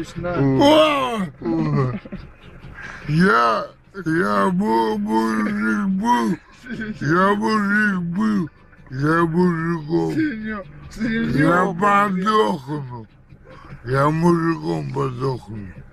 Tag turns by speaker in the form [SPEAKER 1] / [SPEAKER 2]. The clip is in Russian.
[SPEAKER 1] Ильич, на.
[SPEAKER 2] Я мужик был, я мужиком. Я подохну, я мужиком подохну.